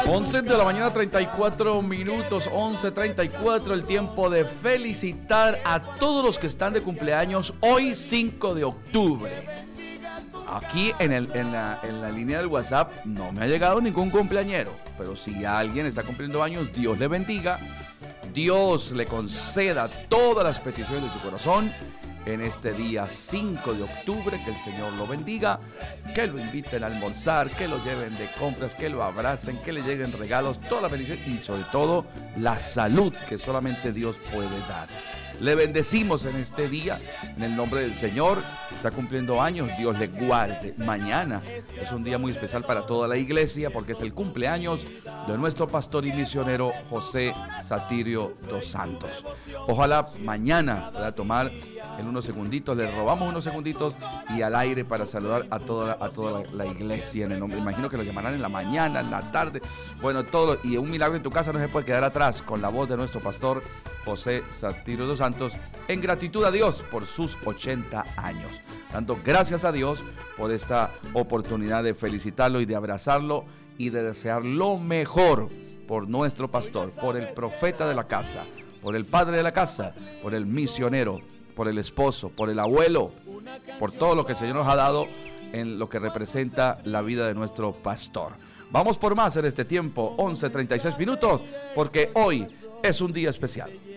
11 de la mañana, 34 minutos, 11:34, el tiempo de felicitar a todos los que están de cumpleaños hoy, 5 de octubre. Aquí en la línea del WhatsApp no me ha llegado ningún cumpleañero, pero si alguien está cumpliendo años, Dios le bendiga, Dios le conceda todas las peticiones de su corazón en este día 5 de octubre, que el Señor lo bendiga, que lo inviten a almorzar, que lo lleven de compras, que lo abracen, que le lleguen regalos, toda la bendición y sobre todo la salud que solamente Dios puede dar. Le bendecimos en este día, en el nombre del Señor. Está cumpliendo años, Dios le guarde. Mañana es un día muy especial para toda la iglesia porque es el cumpleaños de nuestro pastor y misionero José Satirio dos Santos. Ojalá mañana pueda tomar en unos segunditos, le robamos unos segunditos y al aire para saludar a toda la iglesia en el nombre. Imagino que lo llamarán en la mañana, en la tarde, bueno, todo. Y un milagro en tu casa no se puede quedar atrás con la voz de nuestro pastor José Satirio dos Santos, en gratitud a Dios por sus 80 años. Dando gracias a Dios por esta oportunidad de felicitarlo y de abrazarlo y de desear lo mejor por nuestro pastor, por el profeta de la casa, por el padre de la casa, por el misionero, por el esposo, por el abuelo, por todo lo que el Señor nos ha dado en lo que representa la vida de nuestro pastor. Vamos por más en este tiempo, 11:36 minutos, porque hoy es un día especial.